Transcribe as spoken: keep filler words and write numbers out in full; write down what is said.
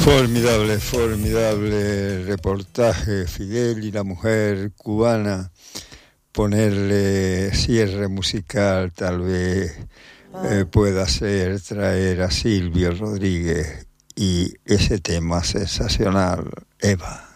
Formidable, formidable reportaje, Fidel y la mujer cubana. Ponerle cierre musical tal vez eh, pueda ser traer a Silvio Rodríguez y ese tema sensacional, Eva.